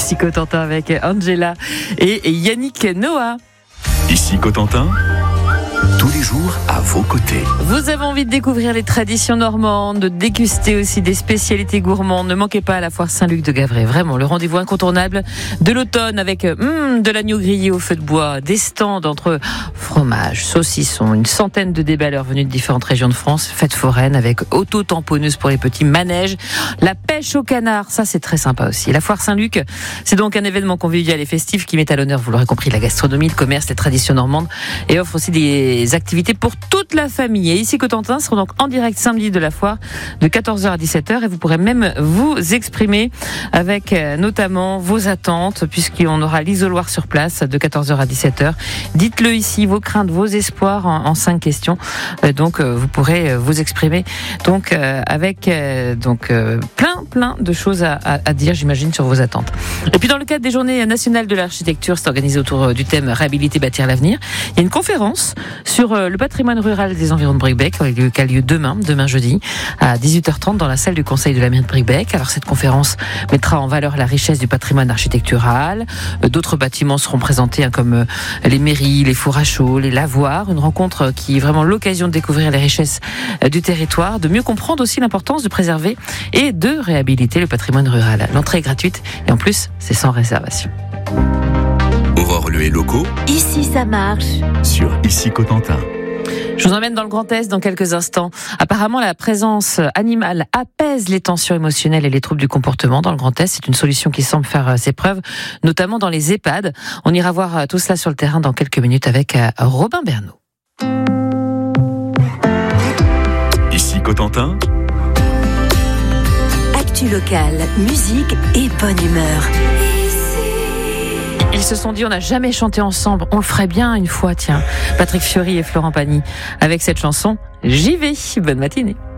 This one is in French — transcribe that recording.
Ici Cotentin avec Angela et Yannick Noah. Ici Cotentin, tous les jours à vos côtés. Vous avez envie de découvrir les traditions normandes, de déguster aussi des spécialités gourmandes. Ne manquez pas à la foire Saint-Luc de Gavray. Vraiment, le rendez-vous incontournable de l'automne avec de l'agneau grillé au feu de bois, des stands entre fromage, saucisson, une centaine de déballeurs venus de différentes régions de France, fête foraine avec auto-tamponneuse pour les petits, manèges, la pêche au canard, ça c'est très sympa aussi. La foire Saint-Luc, c'est donc un événement convivial et festif qui met à l'honneur, vous l'aurez compris, la gastronomie, le commerce, les traditions normandes et offre aussi des activités pour toute la famille. Et ici Cotentin sera donc en direct samedi de la foire de 14h à 17h et vous pourrez même vous exprimer avec notamment vos attentes puisqu'on aura l'isoloir sur place de 14h à 17h. Dites-le ici, vos craintes, vos espoirs en 5 questions. Donc vous pourrez vous exprimer donc avec plein de choses à dire, j'imagine, sur vos attentes. Et puis dans le cadre des Journées nationales de l'architecture, c'est organisé autour du thème réhabiliter, bâtir l'avenir. Il y a une conférence sur le patrimoine rural des environs de Bricbec qui a lieu demain jeudi à 18h30 dans la salle du conseil de la mairie de Bricbec. Alors cette conférence mettra en valeur la richesse du patrimoine architectural. D'autres bâtiments seront présentés comme les mairies, les fours à chaud, les lavoirs. Une rencontre qui est vraiment l'occasion de découvrir les richesses du territoire, de mieux comprendre aussi l'importance de préserver et de réhabiliter le patrimoine rural. L'entrée est gratuite et en plus c'est sans réservation. On va relever locaux. Ici ça marche. Sur Ici Cotentin. Je vous emmène dans le Grand Est dans quelques instants. Apparemment, la présence animale apaise les tensions émotionnelles et les troubles du comportement dans le Grand Est. C'est une solution qui semble faire ses preuves, notamment dans les EHPAD. On ira voir tout cela sur le terrain dans quelques minutes avec Robin Bernot. Ici Cotentin. Actu locale, musique et bonne humeur. Ils se sont dit, on n'a jamais chanté ensemble, on le ferait bien une fois, tiens. Patrick Fiori et Florent Pagny avec cette chanson, J'y vais. Bonne matinée.